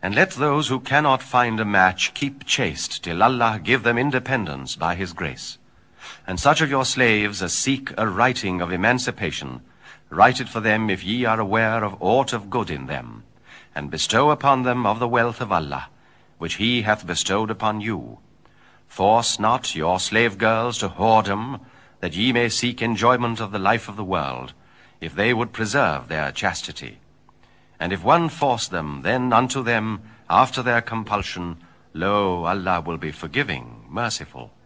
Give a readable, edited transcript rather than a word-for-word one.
And let those who cannot find a match keep chaste, till Allah give them independence by his grace. And such of your slaves as seek a writing of emancipation, write it for them if ye are aware of aught of good in them, and bestow upon them of the wealth of Allah, which he hath bestowed upon you. Force not your slave girls to whoredom, that ye may seek enjoyment of the life of the world, if they would preserve their chastity. And if one force them, then unto them, after their compulsion, lo, Allah will be forgiving, merciful.